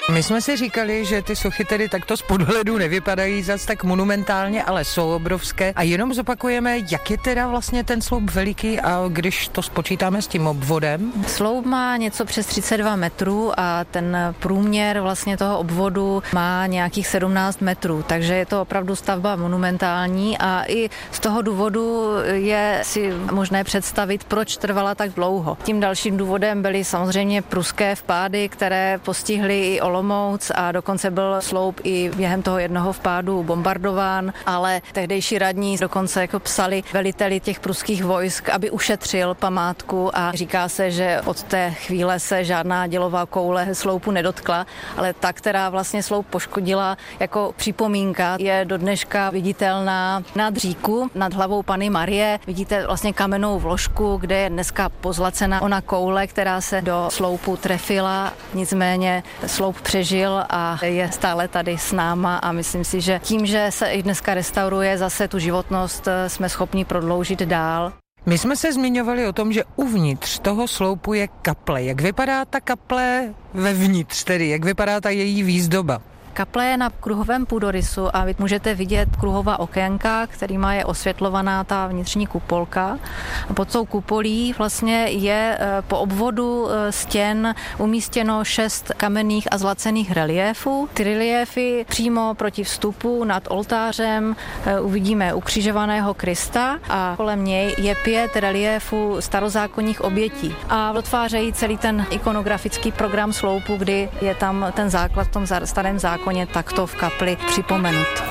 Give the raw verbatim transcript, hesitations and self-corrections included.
My jsme si říkali, že ty sochy tedy takto z podhledu nevypadají zas tak monumentálně, ale jsou obrovské. A jenom zopakujeme, jak je teda vlastně ten sloup veliký, a když to spočítáme s tím obvodem. Sloup má něco přes třicet dva metrů a ten průměr vlastně toho obvodu má nějakých sedmnáct metrů, takže je to opravdu stavba monumentální a i z toho důvodu je si možné představit, proč trvala tak dlouho. Tím dalším důvodem byly samozřejmě pruské vpády, které postihly i Olomouc a dokonce byl sloup i během toho jednoho vpádu bombardován, ale tehdejší radní dokonce jako psali veliteli těch pruských vojsk, aby ušetřil památku, a říká se, že od té chvíle se žádná dělová koule sloupu nedotkla, ale ta, která vlastně sloup poškodila jako připomínka, je do dneška viditelná nad říku, nad hlavou Panny Marie. Vidíte vlastně kamennou vložku, kde je dneska pozlacena ona koule, která se do sloupu trefila, nicméně sloup přežil a je stále tady s náma a myslím si, že tím, že se i dneska restauruje, zase tu životnost jsme schopni prodloužit dál. My jsme se zmiňovali o tom, že uvnitř toho sloupu je kaple. Jak vypadá ta kaple vevnitř, tedy jak vypadá ta její výzdoba? Kaple je na kruhovém půdorysu a vy můžete vidět kruhová okénka, kterýma je osvětlovaná ta vnitřní kupolka. A pod tou kupolí vlastně je po obvodu stěn umístěno šest kamenných a zlacených reliéfů. Ty reliéfy přímo proti vstupu nad oltářem uvidíme ukřižovaného Krista a kolem něj je pět reliéfů starozákonních obětí. A dotvářejí celý ten ikonografický program sloupu, kdy je tam ten základ v tom starém zákoně takto v kapli připomenut.